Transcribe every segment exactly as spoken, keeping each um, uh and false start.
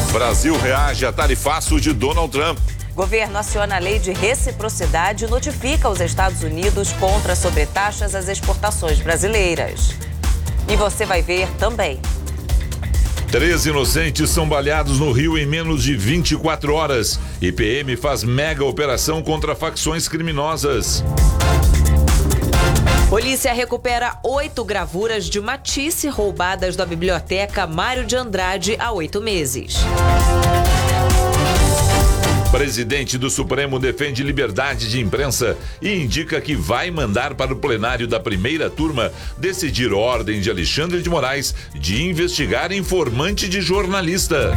Brasil reage a tarifaço de Donald Trump. Governo aciona a lei de reciprocidade e notifica os Estados Unidos contra sobretaxas às exportações brasileiras. E você vai ver também. Três inocentes são baleados no Rio em menos de vinte e quatro horas. I P M faz mega operação contra facções criminosas. Polícia recupera oito gravuras de Matisse roubadas da biblioteca Mário de Andrade há oito meses. Presidente do Supremo defende liberdade de imprensa e indica que vai mandar para o plenário da primeira turma decidir ordem de Alexandre de Moraes de investigar informante de jornalista.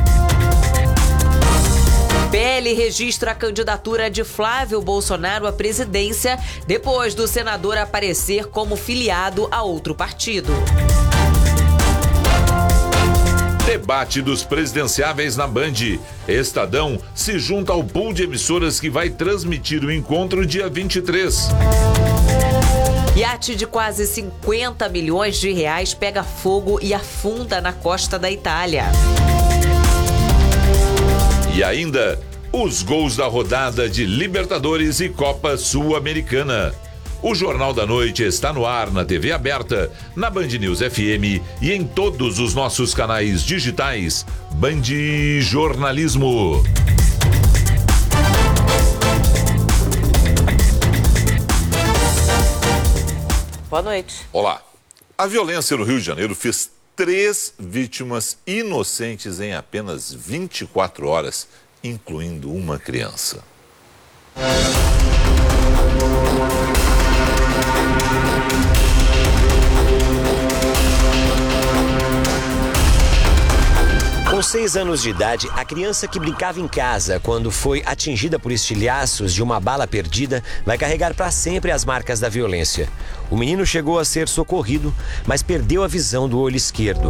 P L registra a candidatura de Flávio Bolsonaro à presidência depois do senador aparecer como filiado a outro partido. Debate dos presidenciáveis na Band. Estadão se junta ao pool de emissoras que vai transmitir o encontro dia vinte e três. Iate de quase cinquenta milhões de reais pega fogo e afunda na costa da Itália. E ainda, os gols da rodada de Libertadores e Copa Sul-Americana. O Jornal da Noite está no ar na T V aberta, na Band News F M e em todos os nossos canais digitais. Band Jornalismo. Boa noite. Olá. A violência no Rio de Janeiro fez três vítimas inocentes em apenas vinte e quatro horas, incluindo uma criança. Com seis anos de idade, a criança que brincava em casa quando foi atingida por estilhaços de uma bala perdida vai carregar para sempre as marcas da violência. O menino chegou a ser socorrido, mas perdeu a visão do olho esquerdo.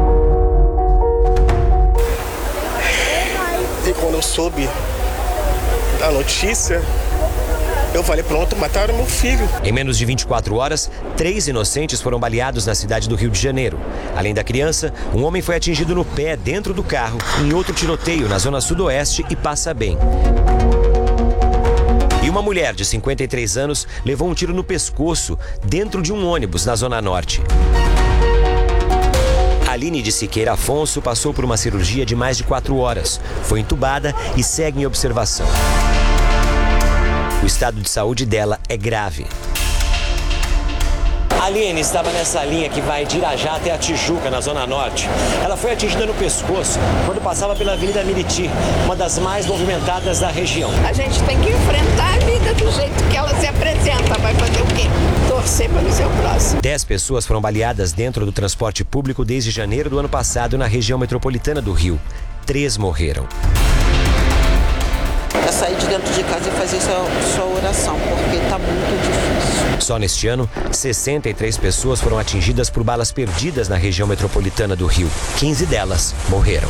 E quando eu soube da notícia, eu falei, pronto, mataram meu filho. Em menos de vinte e quatro horas, três inocentes foram baleados na cidade do Rio de Janeiro. Além da criança, um homem foi atingido no pé dentro do carro, em outro tiroteio na zona sudoeste e passa bem. E uma mulher de cinquenta e três anos levou um tiro no pescoço dentro de um ônibus na zona norte. Aline de Siqueira Afonso passou por uma cirurgia de mais de quatro horas. Foi entubada e segue em observação. O estado de saúde dela é grave. A Aline estava nessa linha que vai de Irajá até a Tijuca, na Zona Norte. Ela foi atingida no pescoço quando passava pela Avenida Miriti, uma das mais movimentadas da região. A gente tem que enfrentar a vida do jeito que ela se apresenta. Vai fazer o quê? Torcer para o seu próximo. Dez pessoas foram baleadas dentro do transporte público desde janeiro do ano passado na região metropolitana do Rio. Três morreram. É sair de dentro de casa e fazer sua, sua oração, porque está muito difícil. Só neste ano, sessenta e três pessoas foram atingidas por balas perdidas na região metropolitana do Rio. quinze delas morreram.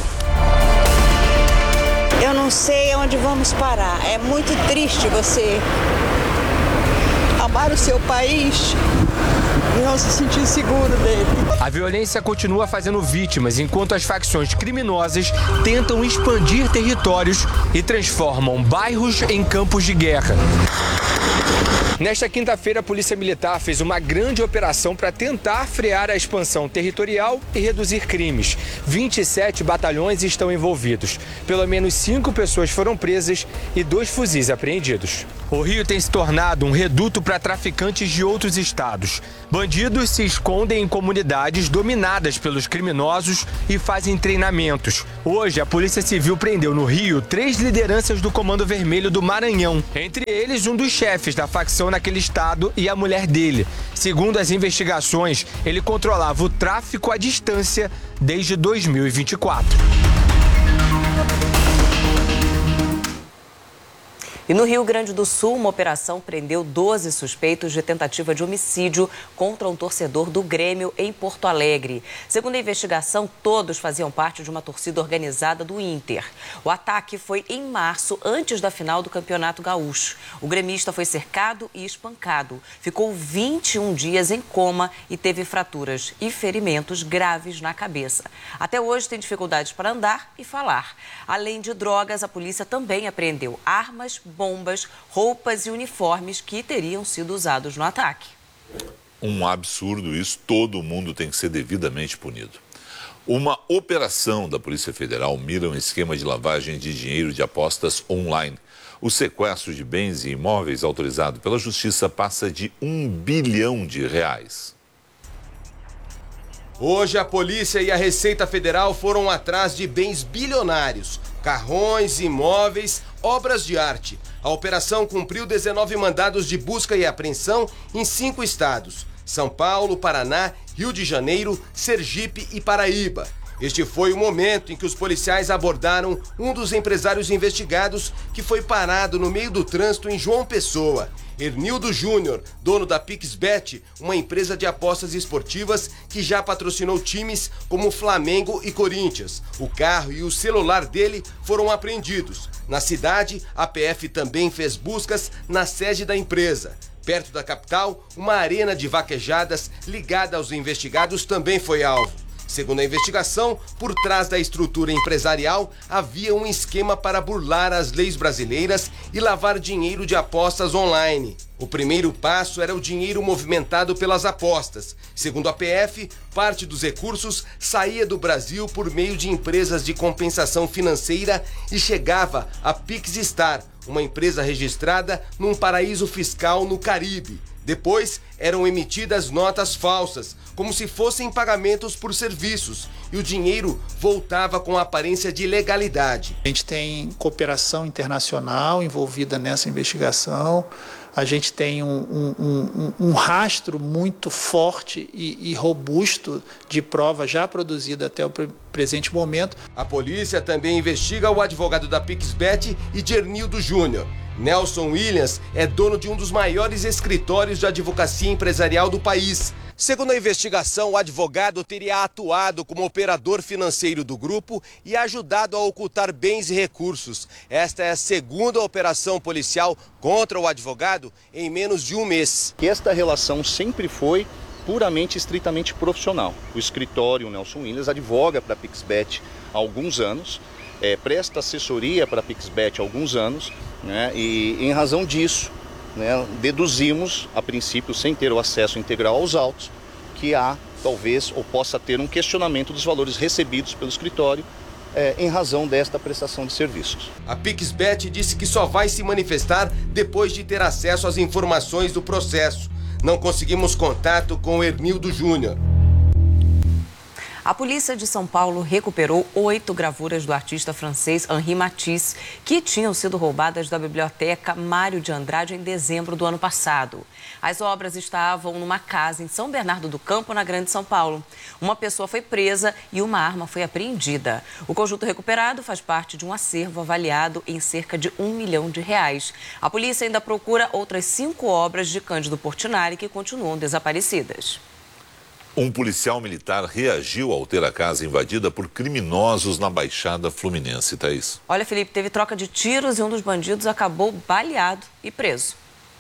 Eu não sei onde vamos parar. É muito triste você amar o seu país e não se sentir seguro dele. A violência continua fazendo vítimas, enquanto as facções criminosas tentam expandir territórios e transformam bairros em campos de guerra. Nesta quinta-feira, a Polícia Militar fez uma grande operação para tentar frear a expansão territorial e reduzir crimes. vinte e sete batalhões estão envolvidos. Pelo menos cinco pessoas foram presas e dois fuzis apreendidos. O Rio tem se tornado um reduto para traficantes de outros estados. Bandidos se escondem em comunidades dominadas pelos criminosos e fazem treinamentos. Hoje, a Polícia Civil prendeu no Rio três lideranças do Comando Vermelho do Maranhão. Entre eles, um dos chefes da facção naquele estado e a mulher dele. Segundo as investigações, ele controlava o tráfico à distância desde dois mil e vinte e quatro. E no Rio Grande do Sul, uma operação prendeu doze suspeitos de tentativa de homicídio contra um torcedor do Grêmio em Porto Alegre. Segundo a investigação, todos faziam parte de uma torcida organizada do Inter. O ataque foi em março, antes da final do Campeonato Gaúcho. O gremista foi cercado e espancado. Ficou vinte e um dias em coma e teve fraturas e ferimentos graves na cabeça. Até hoje tem dificuldades para andar e falar. Além de drogas, a polícia também apreendeu armas, bombas, roupas e uniformes que teriam sido usados no ataque. Um absurdo isso, todo mundo tem que ser devidamente punido. Uma operação da Polícia Federal mira um esquema de lavagem de dinheiro de apostas online. O sequestro de bens e imóveis autorizado pela Justiça passa de um bilhão de reais. Hoje a polícia e a Receita Federal foram atrás de bens bilionários, carrões, imóveis, obras de arte. A operação cumpriu dezenove mandados de busca e apreensão em cinco estados: São Paulo, Paraná, Rio de Janeiro, Sergipe e Paraíba. Este foi o momento em que os policiais abordaram um dos empresários investigados que foi parado no meio do trânsito em João Pessoa. Hernildo Júnior, dono da PixBet, uma empresa de apostas esportivas que já patrocinou times como Flamengo e Corinthians. O carro e o celular dele foram apreendidos. Na cidade, a P F também fez buscas na sede da empresa. Perto da capital, uma arena de vaquejadas ligada aos investigados também foi alvo. Segundo a investigação, por trás da estrutura empresarial havia um esquema para burlar as leis brasileiras e lavar dinheiro de apostas online. O primeiro passo era o dinheiro movimentado pelas apostas. Segundo a P F, parte dos recursos saía do Brasil por meio de empresas de compensação financeira e chegava a PixStar, uma empresa registrada num paraíso fiscal no Caribe. Depois, eram emitidas notas falsas, como se fossem pagamentos por serviços, e o dinheiro voltava com aparência de legalidade. A gente tem cooperação internacional envolvida nessa investigação, a gente tem um, um, um, um rastro muito forte e, e robusto de prova já produzida até o pre presente momento. A polícia também investiga o advogado da PixBet e de Hernildo Júnior. Nelson Williams é dono de um dos maiores escritórios de advocacia empresarial do país. Segundo a investigação, o advogado teria atuado como operador financeiro do grupo e ajudado a ocultar bens e recursos. Esta é a segunda operação policial contra o advogado em menos de um mês. Esta relação sempre foi puramente, estritamente profissional. O escritório Nelson Williams advoga para a PixBet há alguns anos, é, presta assessoria para a PixBet há alguns anos, né, e em razão disso, né, deduzimos, a princípio, sem ter o acesso integral aos autos, que há, talvez, ou possa ter um questionamento dos valores recebidos pelo escritório é, em razão desta prestação de serviços. A PixBet disse que só vai se manifestar depois de ter acesso às informações do processo. Não conseguimos contato com o Hernildo Júnior. A polícia de São Paulo recuperou oito gravuras do artista francês Henri Matisse, que tinham sido roubadas da biblioteca Mário de Andrade em dezembro do ano passado. As obras estavam numa casa em São Bernardo do Campo, na Grande São Paulo. Uma pessoa foi presa e uma arma foi apreendida. O conjunto recuperado faz parte de um acervo avaliado em cerca de um milhão de reais. A polícia ainda procura outras cinco obras de Cândido Portinari que continuam desaparecidas. Um policial militar reagiu ao ter a casa invadida por criminosos na Baixada Fluminense, Thaís. Olha, Felipe, teve troca de tiros e um dos bandidos acabou baleado e preso.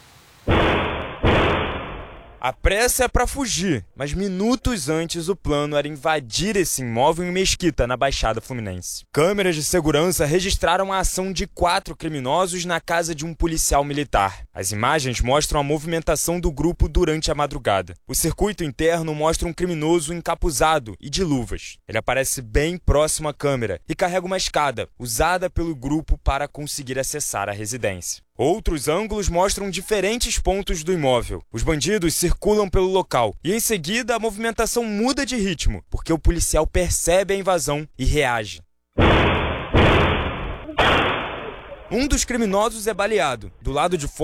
A pressa é para fugir, mas minutos antes o plano era invadir esse imóvel em Mesquita, na Baixada Fluminense. Câmeras de segurança registraram a ação de quatro criminosos na casa de um policial militar. As imagens mostram a movimentação do grupo durante a madrugada. O circuito interno mostra um criminoso encapuzado e de luvas. Ele aparece bem próximo à câmera e carrega uma escada, usada pelo grupo para conseguir acessar a residência. Outros ângulos mostram diferentes pontos do imóvel. Os bandidos circulam pelo local e, em seguida, a movimentação muda de ritmo, porque o policial percebe a invasão e reage. Um dos criminosos é baleado. Do lado de fora,